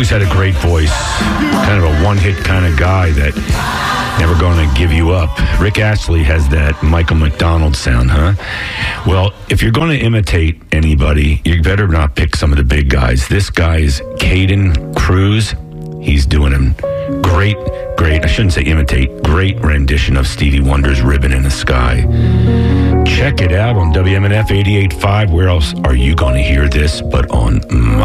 always had a great voice, kind of a one-hit kind of guy that never going to give you up. Rick Astley has that Michael McDonald sound, huh? Well, if you're going to imitate anybody, you better not pick some of the big guys. This guy is Caden Cruz. He's doing a great, I shouldn't say imitate, great rendition of Stevie Wonder's Ribbon in the Sky. Check it out on WMNF 88.5. Where else are you going to hear this but on